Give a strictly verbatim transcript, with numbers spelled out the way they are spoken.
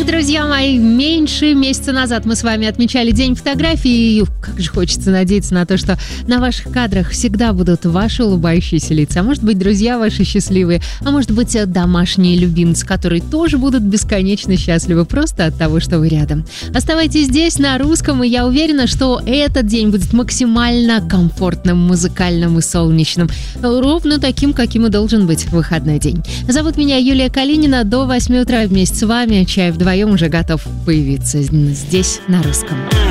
Друзья мои, меньше месяца назад мы с вами отмечали День фотографии. И как же хочется надеяться на то, что на ваших кадрах всегда будут ваши улыбающиеся лица. А может быть, друзья ваши счастливые, а может быть, домашние любимцы, которые тоже будут бесконечно счастливы просто от того, что вы рядом. Оставайтесь здесь на русском, и я уверена, что этот день будет максимально комфортным, музыкальным и солнечным. Ровно таким, каким и должен быть выходной день. Зовут меня Юлия Калинина. До восьми утра вместе с вами. Чай вдвоем уже готов появиться здесь, на русском.